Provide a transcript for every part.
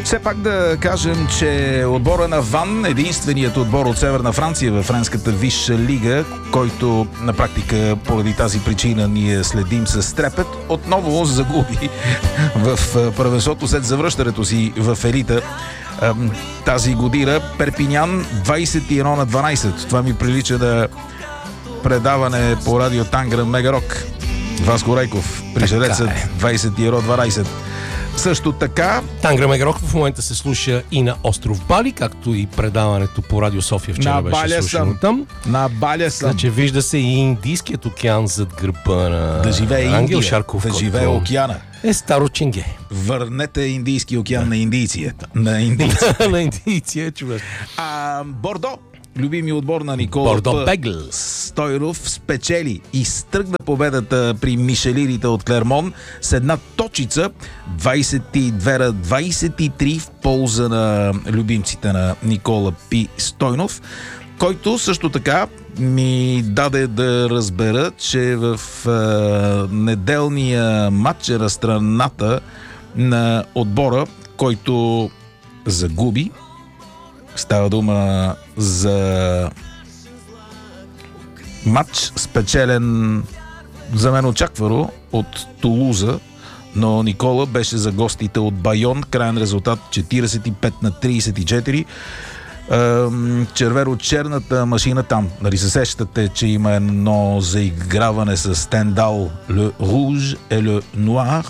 Все пак да кажем, че отбора на Ван, единственият отбор от Северна Франция във френската висша лига, който на практика поради тази причина ние следим с трепет, отново загуби в първенството след завръщането си в елита тази година. Перпинян 21-12. Това ми прилича да предаване по радио Тангра Мегарок. Васко Райков, пришелецът 21-12. Също така Тангра Мегарок в момента се слуша и на остров Бали, както и предаването по Радио София вчера беше слушано там. На Баля съм. Значи вижда се и Индийският океан зад гърба на да живее Ангел Индия, Шарков, да живее океана. Е старо чинге. Върнете Индийски океан на индийцията. На индийците. На индийци човек. Бордо, любими отбор на Никола Бордо Бегл Стойнов, спечели и стръгна победата при мишелирите от Клермон с една точица 22-23 в полза на любимците на Никола Пи Стойнов, който също така ми даде да разбера, че в неделния матч е разстраната на отбора, който загуби. Става дума за матч спечелен за мен очаквано от Тулуза, но Никола беше за гостите от Байон. Краен резултат 45-34. Червено-черната машина там. Нали се сещате, че има едно заиграване с Стендал Le Rouge et Le Noir.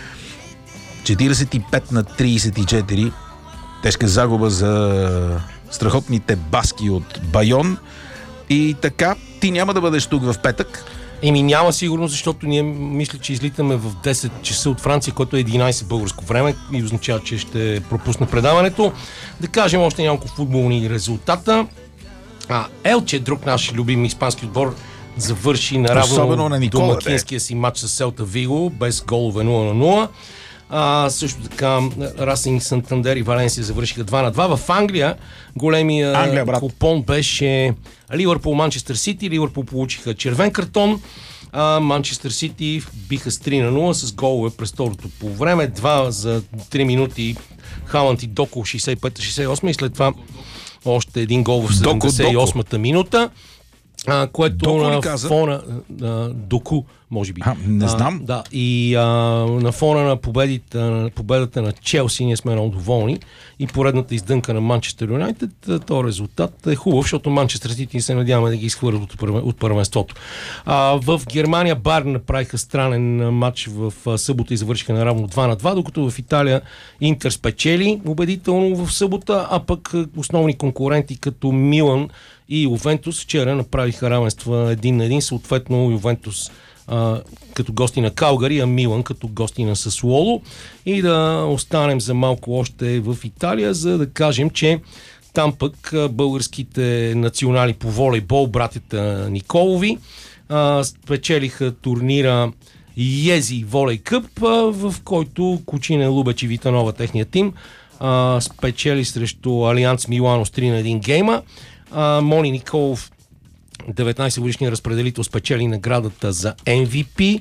45-34. Тежка загуба за страхотните баски от Байон. И така, ти няма да бъдеш тук в петък. Няма сигурно, защото ние мисля, че излитаме в 10 часа от Франция, което е 11 българско време и означава, че ще пропусна предаването. Да кажем още няколко футболни резултата. Елче, друг наш любим испански отбор, завърши наравно домакинския си матч с Селта Виго, без голове 0-0. Също така Расинг Сантандер и Валенсия завършиха 2-2. В Англия големия купон беше Ливърпул Манчестър Сити. Ливърпул получиха червен картон. Манчестър Сити биха с 3-0 с голове през второто по време. 2 за 3 минути Халанд и Доко 65-68 и след това още един гол в 78-та минута. Което Доко на фона Доку, може би. Не знам. Да, и на фона на победата на Челси ние сме много доволни и поредната издънка на Манчестър Юнайтед, този резултат е хубав, защото Манчестър Сити се надяваме да ги изхвърлят от първенството. В Германия Байерн направиха странен матч в събота и завършиха наравно 2-2, докато в Италия Интер спечели убедително в събота, а пък основни конкуренти като Милан и Ювентус вчера направиха равенства 1-1, съответно Ювентус като гости на Калгари, а Милан като гости на Сасуоло. И да останем за малко още в Италия, за да кажем, че там пък българските национали по волейбол, братята Николови, спечелиха турнира Ези Волей Къп, в който Кучина, Лубеч и Витанова, техния тим, спечели срещу Алианс Милано с 3-1 гейма. Мони Николов, 19-годишният разпределител, спечели наградата за MVP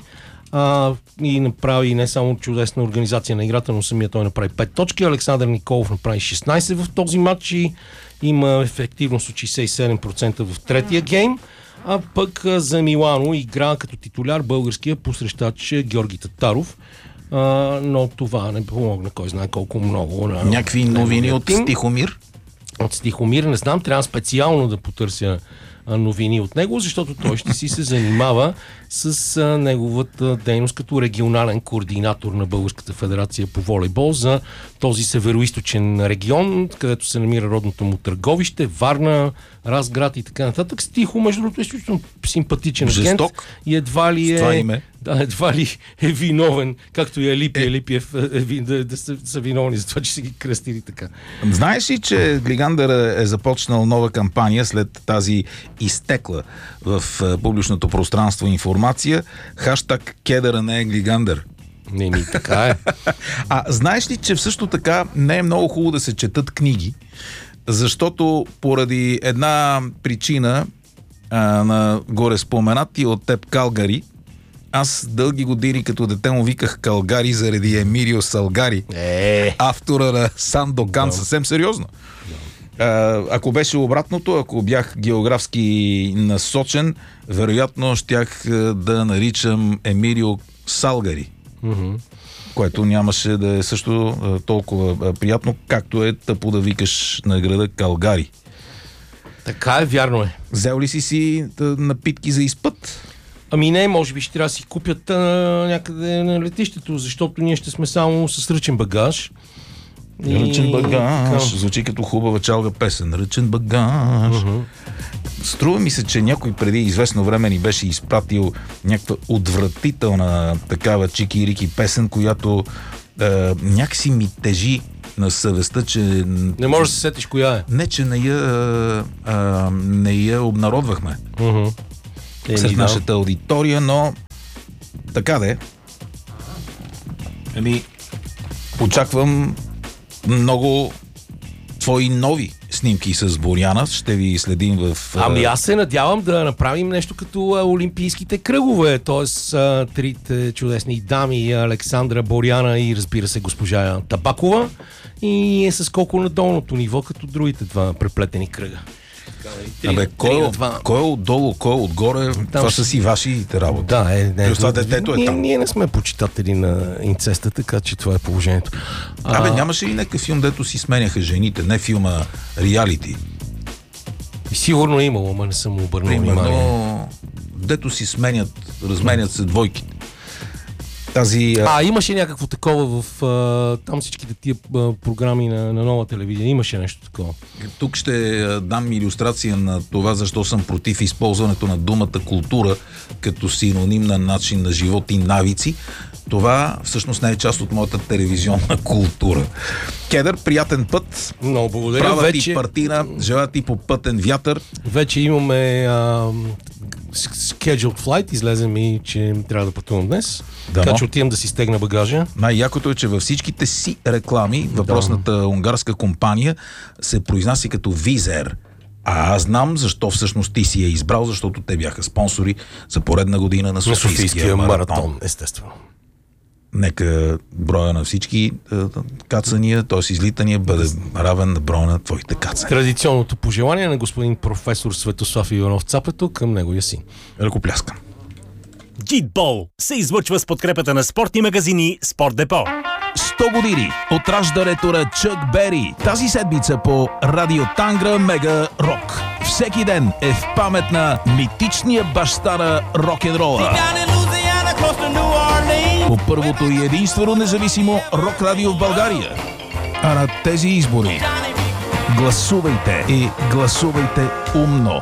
и направи не само чудесна организация на играта, но самия той направи 5 точки. Александър Николов направи 16 в този матч и има ефективност от 67% в третия гейм. А пък за Милано игра като титуляр българския посрещач Георги Татаров. Но това не помогна кой знае колко много. Някакви новини от Стихомир? От Стихомир не знам, трябва специално да потърся новини от него, защото той ще си се занимава с неговата дейност като регионален координатор на Българската федерация по волейбол за този североизточен регион, където се намира родното му Търговище, Варна, Разград и така нататък. Стихо, между другото, е изключително симпатичен агент и едва ли е виновен, както и Елипиев да са виновни за това, че са ги кръстили така. Знаеш ли, че Глигандър е започнал нова кампания след тази изтекла в публичното пространство информация? Хаштаг Кедъра не е Глигандър. Не, така е. Знаеш ли, че също така не е много хубаво да се четат книги, защото поради една причина на горе споменати от теб Калгари, Аз дълги години като дете му виках Калгари заради Емилио Салгари. Автора на Сандоган. Съвсем сериозно. Ако беше обратното, ако бях географски насочен, вероятно щях да наричам Емилио Салгари. Което нямаше да е също толкова приятно, както е тъпо да викаш на града Калгари. Така е, вярно е. Взел ли си напитки за изпът? Ами не, може би ще трябва да си купят някъде на летището, защото ние ще сме само с ръчен багаж. Ръчен багаж. Звучи като хубава чалга песен. Ръчен багаж. Струва ми се, че някой преди известно време ни беше изпратил някаква отвратителна такава чики-рики песен, която някакси ми тежи на съвестта, че... Не можеш да се сетиш коя е. Не, че не я обнародвахме. Сред нашата аудитория, но така де. Очаквам много твои нови снимки с Боряна. Ще ви следим в... Ами аз се надявам да направим нещо като олимпийските кръгове, т.е. трите чудесни дами Александра, Боряна и разбира се госпожа Табакова, и е с колко на долното ниво, като другите два преплетени кръга. Кой е отдолу, кой е отгоре, това са си вашите работи. Да, детето е там. Ние не сме почитатели на инцеста, така че това е положението. Нямаше ли някакъв филм, дето си сменяха жените, не филма реалити? Сигурно е имало, ама не съм обърнал внимание. Дето си разменят се двойките. Имаше някакво такова в там всичките тия програми на нова телевизия. Имаше нещо такова. Тук ще дам илюстрация на това, защо съм против използването на думата култура като синоним на начин на живот и навици. Това всъщност не е част от моята телевизионна култура. Кедър, приятен път. Много благодаря. Права ти партина, желая ти по пътен вятър. Вече имаме scheduled flight, излезе ми, че трябва да пътувам днес. Така че отивам да си стегна багажа. Най-якото е, че във всичките си реклами въпросната унгарска компания се произнася като Визер. Аз знам защо всъщност ти си я избрал, защото те бяха спонсори за поредна година на Софийския маратон. Естествено. Нека броя на всички кацания, т.е. излитания, бъде равен на броя на твоите кацания. Традиционното пожелание на господин професор Светослав Иванов Цапето към неговия син. Ръкопляскам. Джитбол се излъчва с подкрепата на спортни магазини Спорт Депо. 100 години от раждането на Чък Бери. Тази седмица по Радио Тангра Мега Рок. Всеки ден е в памет на митичния баща на рок-н-рола. По първото и единствено независимо рок радио в България. А на тези избори гласувайте и гласувайте умно.